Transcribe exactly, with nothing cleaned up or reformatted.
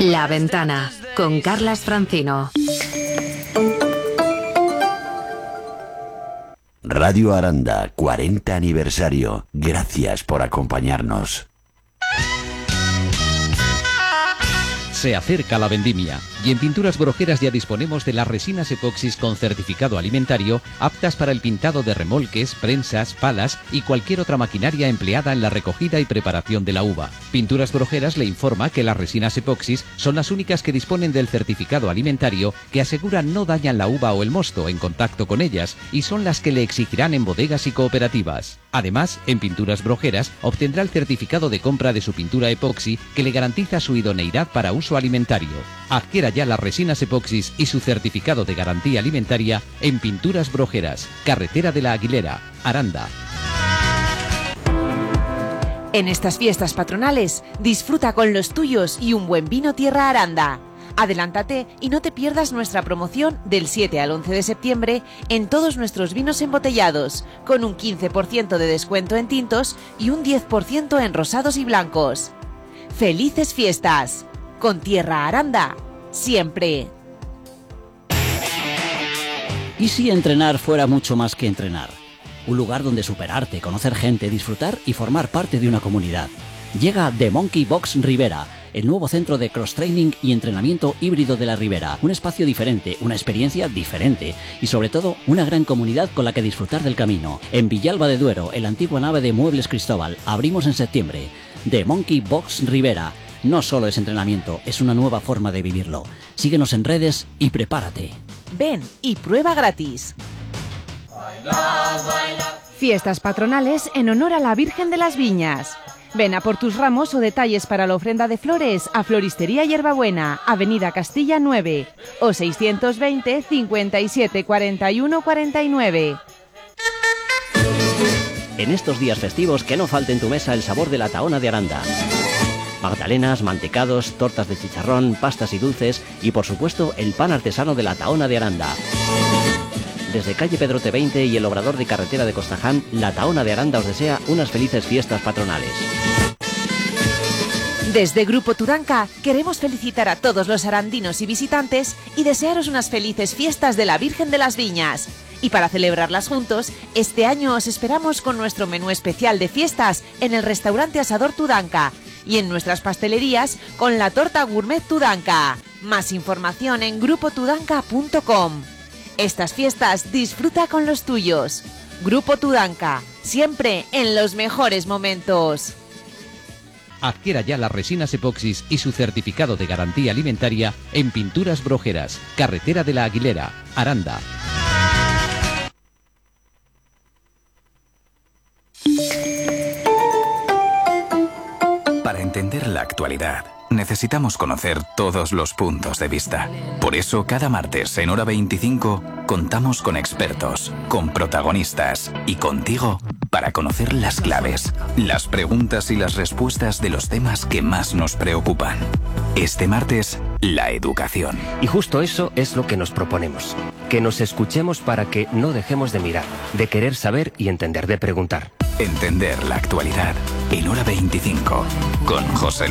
La Ventana, con Carlas Francino. Radio Aranda, cuarenta aniversario. Gracias por acompañarnos. Se acerca la vendimia y en Pinturas Brojeras ya disponemos de las resinas epoxis con certificado alimentario aptas para el pintado de remolques, prensas, palas y cualquier otra maquinaria empleada en la recogida y preparación de la uva. Pinturas Brojeras le informa que las resinas epoxis son las únicas que disponen del certificado alimentario que aseguran no dañan la uva o el mosto en contacto con ellas y son las que le exigirán en bodegas y cooperativas. Además, en Pinturas Brojeras obtendrá el certificado de compra de su pintura epoxi que le garantiza su idoneidad para uso alimentario. Adquiera ya las resinas epoxis y su certificado de garantía alimentaria en Pinturas Brojeras, Carretera de la Aguilera, Aranda. En estas fiestas patronales, disfruta con los tuyos y un buen vino Tierra Aranda. Adelántate y no te pierdas nuestra promoción del siete al once de septiembre en todos nuestros vinos embotellados, con un quince por ciento de descuento en tintos y un diez por ciento en rosados y blancos. ¡Felices fiestas! Con Tierra Aranda, siempre. ¿Y si entrenar fuera mucho más que entrenar? Un lugar donde superarte, conocer gente, disfrutar y formar parte de una comunidad. Llega The Monkey Box Ribera, el nuevo centro de cross-training y entrenamiento híbrido de la Ribera. Un espacio diferente, una experiencia diferente y sobre todo una gran comunidad con la que disfrutar del camino. En Villalba de Duero, en la antigua nave de Muebles Cristóbal, abrimos en septiembre. The Monkey Box Ribera. No solo es entrenamiento, es una nueva forma de vivirlo. Síguenos en redes y prepárate. Ven y prueba gratis. Fiestas patronales en honor a la Virgen de las Viñas. Ven a por tus ramos o detalles para la ofrenda de flores a Floristería Hierbabuena, Avenida Castilla nueve o seiscientos veinte, cincuenta y siete, cuarenta y uno, cuarenta y nueve. En estos días festivos que no falte en tu mesa el sabor de la Tahona de Aranda. Magdalenas, mantecados, tortas de chicharrón, pastas y dulces y por supuesto el pan artesano de la Tahona de Aranda. Desde calle Pedrote veinte y el obrador de carretera de Costaján, la Tahona de Aranda os desea unas felices fiestas patronales. Desde Grupo Tudanca queremos felicitar a todos los arandinos y visitantes y desearos unas felices fiestas de la Virgen de las Viñas. Y para celebrarlas juntos, este año os esperamos con nuestro menú especial de fiestas en el restaurante Asador Tudanca y en nuestras pastelerías con la torta gourmet Tudanca. Más información en grupo tudanca punto com. Estas fiestas disfruta con los tuyos. Grupo Tudanca, siempre en los mejores momentos. Adquiera ya las resinas epoxis y su certificado de garantía alimentaria en Pinturas Brojeras, Carretera de la Aguilera, Aranda. Para entender la actualidad, necesitamos conocer todos los puntos de vista. Por eso, cada martes en Hora veinticinco, contamos con expertos, con protagonistas y contigo para conocer las claves, las preguntas y las respuestas de los temas que más nos preocupan. Este martes, la educación. Y justo eso es lo que nos proponemos. Que nos escuchemos para que no dejemos de mirar, de querer saber y entender, de preguntar. Entender la actualidad en Hora veinticinco, con José